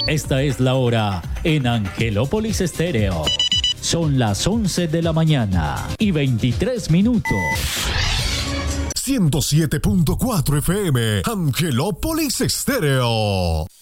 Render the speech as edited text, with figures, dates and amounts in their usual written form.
Esta es la hora en Angelópolis Estéreo. Son las 11 de la mañana y 23 minutos. 107.4 FM, Angelópolis Estéreo.